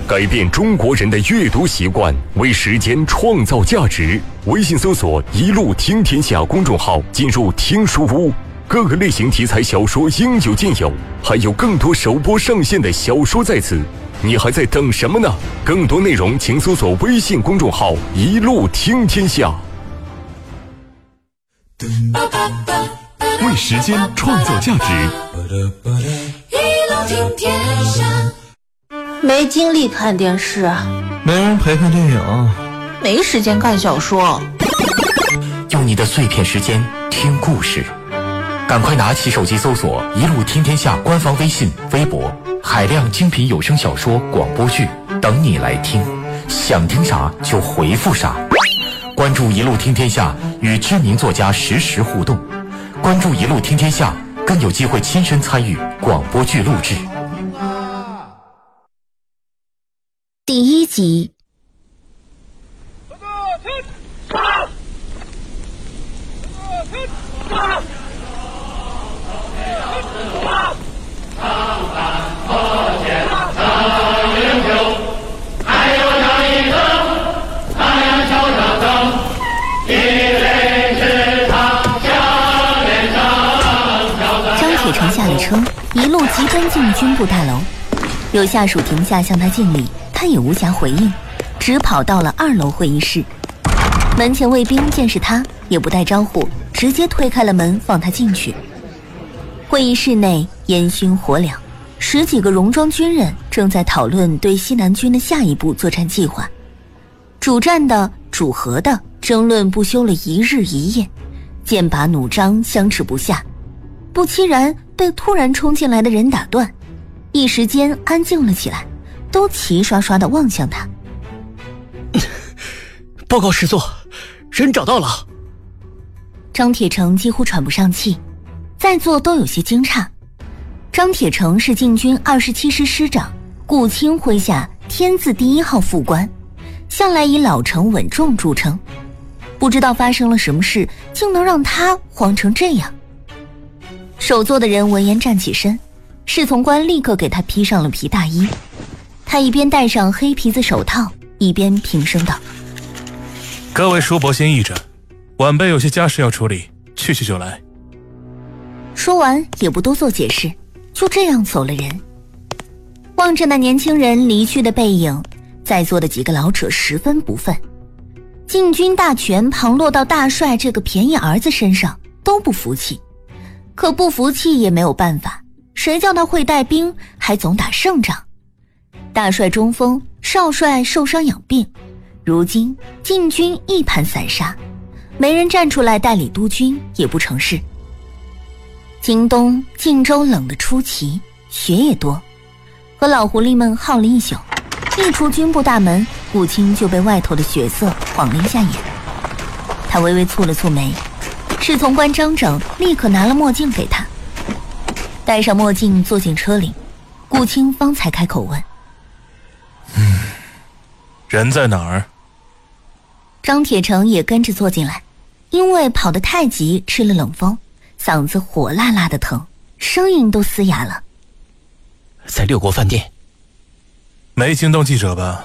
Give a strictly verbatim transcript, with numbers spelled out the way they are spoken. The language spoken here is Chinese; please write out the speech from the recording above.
改变中国人的阅读习惯，为时间创造价值。微信搜索“一路听天下”公众号，进入听书屋，各个类型题材小说应有尽有，还有更多首播上线的小说在此。你还在等什么呢？更多内容请搜索微信公众号“一路听天下”。 为时间创造价值， 一路听天下。 没精力看电视， 没人陪看电影， 没时间看小说。 用你的碎片时间听故事，赶快拿起手机搜索“一路听天下”官方微信、微博，海量精品有声小说、广播剧等你来听，想听啥就回复啥。关注“一路听天下”，与知名作家实时互动。关注“一路听天下”，更有机会亲身参与广播剧录制。 第一集。 铁城下了车，一路急奔进军部大楼。有下属停下向他敬礼，他也无暇回应，只跑到了二楼会议室。门前卫兵见是他，也不带招呼，直接推开了门放他进去。会议室内烟熏火燎，十几个戎装军人正在讨论对西南军的下一步作战计划。主战的、主和的争论不休了一日一夜，剑拔弩张，相持不下。不期然被突然冲进来的人打断，一时间安静了起来，都齐刷刷地望向他。 报告师座，人找到了。 张铁成几乎喘不上气，在座都有些惊诧。张铁成是禁军二十七师师长，顾清麾下天字第一号副官，向来以老成稳重著称，不知道发生了什么事，竟能让他慌成这样。首座的人闻言站起身，侍从官立刻给他披上了皮大衣。他一边戴上黑皮子手套，一边平声道： 各位叔伯先议着，晚辈有些家事要处理，去去就来。 说完也不多做解释，就这样走了人。望着那年轻人离去的背影，在座的几个老者十分不忿。禁军大权旁落到大帅这个便宜儿子身上，都不服气。可不服气也没有办法，谁叫他会带兵，还总打胜仗。大帅中风，少帅受伤养病，如今禁军一盘散沙，没人站出来代理督军也不成事。京东、晋州冷得出奇，雪也多，和老狐狸们耗了一宿，一出军部大门，顾清就被外头的血色晃了一下眼。他微微蹙了蹙眉，侍从官张整立刻拿了墨镜给他，戴上墨镜坐进车里，顾清方才开口问： 嗯，人在哪儿？ 张铁成也跟着坐进来，因为跑得太急吃了冷风，嗓子火辣辣的疼，声音都嘶哑了。 在六国饭店。 没惊动记者吧？